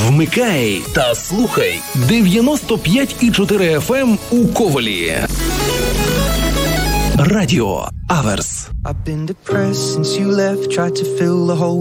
Вмикай та слухай 95,4 FM у Ковелі. Радіо Аверс. I've been depressed since you left, tried to fill the hole